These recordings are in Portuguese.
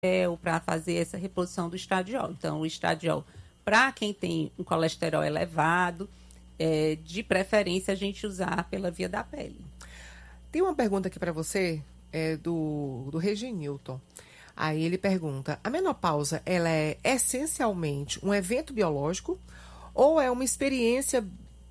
para fazer essa reposição do estradiol. Então, o estradiol, para quem tem um colesterol elevado, de preferência a gente usar pela via da pele. Tem uma pergunta aqui para você, do Reginilton. Aí ele pergunta, a menopausa, ela é essencialmente um evento biológico ou é uma experiência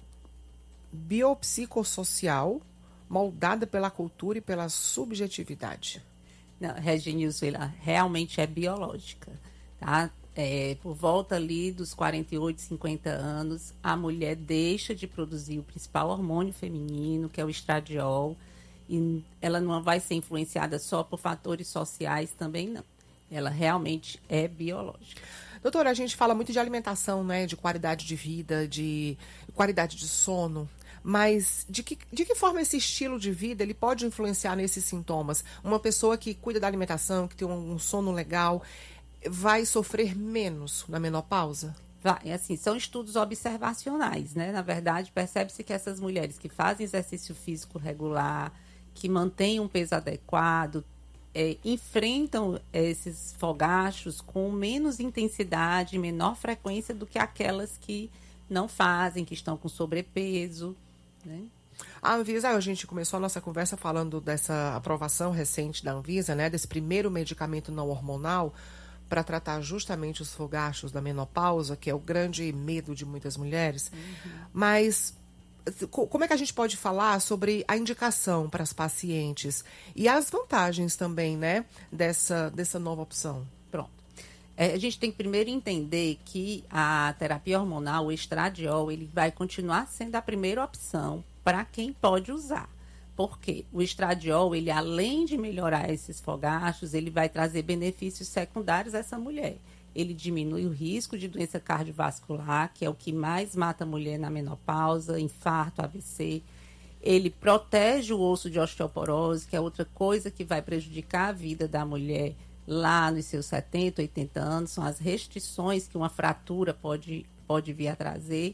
biopsicossocial moldada pela cultura e pela subjetividade? Não, Reginilson, ela realmente é biológica, tá? Por volta ali dos 48, 50 anos, a mulher deixa de produzir o principal hormônio feminino, que é o estradiol, e ela não vai ser influenciada só por fatores sociais também, não. Ela realmente é biológica. Doutora, a gente fala muito de alimentação, né? De qualidade de vida, de qualidade de sono. Mas de que forma esse estilo de vida ele pode influenciar nesses sintomas? Uma pessoa que cuida da alimentação, que tem um sono legal, vai sofrer menos na menopausa? Vai, assim, são estudos observacionais, né? Na verdade, percebe-se que essas mulheres que fazem exercício físico regular, que mantêm um peso adequado, enfrentam esses fogachos com menos intensidade, menor frequência do que aquelas que não fazem, que estão com sobrepeso, né? A Anvisa, a gente começou a nossa conversa falando dessa aprovação recente da Anvisa, né? Desse primeiro medicamento não hormonal para tratar justamente os fogachos da menopausa, que é o grande medo de muitas mulheres. Uhum. Mas como é que a gente pode falar sobre a indicação para as pacientes e as vantagens também, né, dessa nova opção? Pronto. A gente tem que primeiro entender que a terapia hormonal, o estradiol, ele vai continuar sendo a primeira opção para quem pode usar. Porque o estradiol, ele além de melhorar esses fogachos, ele vai trazer benefícios secundários a essa mulher. Ele diminui o risco de doença cardiovascular, que é o que mais mata a mulher na menopausa, infarto, AVC. Ele protege o osso de osteoporose, que é outra coisa que vai prejudicar a vida da mulher lá nos seus 70, 80 anos. São as restrições que uma fratura pode vir a trazer.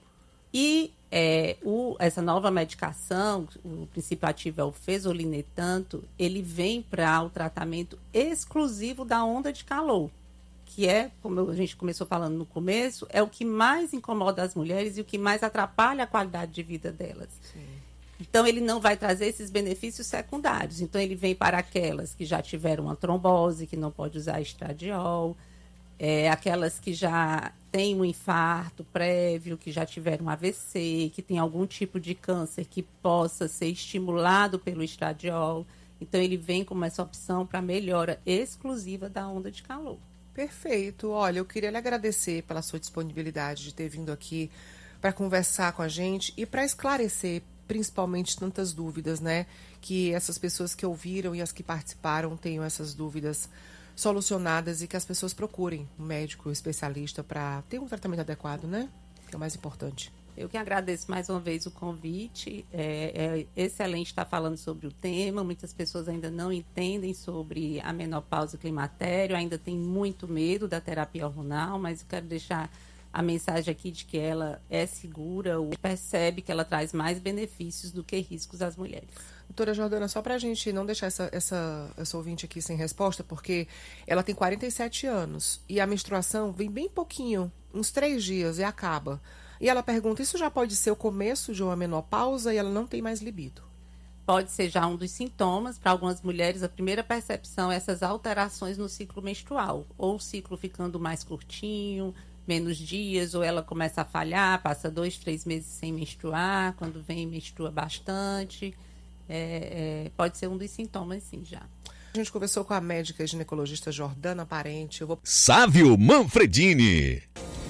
E essa nova medicação, o princípio ativo é o fezolinetanto, ele vem para o tratamento exclusivo da onda de calor, que como a gente começou falando no começo, é o que mais incomoda as mulheres e o que mais atrapalha a qualidade de vida delas. Sim. Então, ele não vai trazer esses benefícios secundários. Então, ele vem para aquelas que já tiveram uma trombose, que não pode usar estradiol, aquelas que já têm um infarto prévio, que já tiveram um AVC, que tem algum tipo de câncer que possa ser estimulado pelo estradiol. Então, ele vem como essa opção para melhora exclusiva da onda de calor. Perfeito. Olha, eu queria lhe agradecer pela sua disponibilidade de ter vindo aqui para conversar com a gente e para esclarecer principalmente tantas dúvidas, né? Que essas pessoas que ouviram e as que participaram tenham essas dúvidas solucionadas e que as pessoas procurem um médico especialista para ter um tratamento adequado, né? Que é o mais importante. Eu que agradeço mais uma vez o convite. É excelente estar falando sobre o tema. Muitas pessoas ainda não entendem sobre a menopausa e o climatério, ainda tem muito medo da terapia hormonal, mas eu quero deixar a mensagem aqui de que ela é segura, percebe que ela traz mais benefícios do que riscos às mulheres. Doutora Jordana, só para a gente não deixar essa ouvinte aqui sem resposta, porque ela tem 47 anos e a menstruação vem bem pouquinho, uns 3 dias e acaba. E ela pergunta, isso já pode ser o começo de uma menopausa e ela não tem mais libido? Pode ser já um dos sintomas. Para algumas mulheres, a primeira percepção é essas alterações no ciclo menstrual. Ou o ciclo ficando mais curtinho, menos dias, ou ela começa a falhar, passa 2, 3 meses sem menstruar, quando vem menstrua bastante. Pode ser um dos sintomas, sim, já. A gente conversou com a médica e ginecologista Jordana Parente. Sávio Manfredini.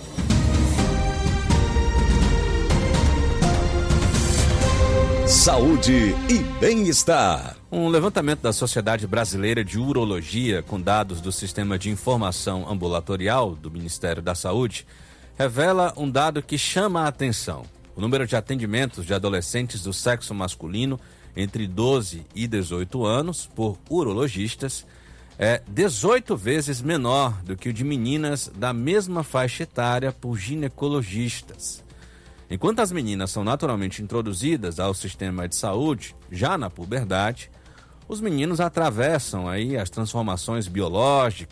Saúde e bem-estar. Um levantamento da Sociedade Brasileira de Urologia, com dados do Sistema de Informação Ambulatorial do Ministério da Saúde, revela um dado que chama a atenção. O número de atendimentos de adolescentes do sexo masculino entre 12 e 18 anos por urologistas é 18 vezes menor do que o de meninas da mesma faixa etária por ginecologistas. Enquanto as meninas são naturalmente introduzidas ao sistema de saúde, já na puberdade, os meninos atravessam aí as transformações biológicas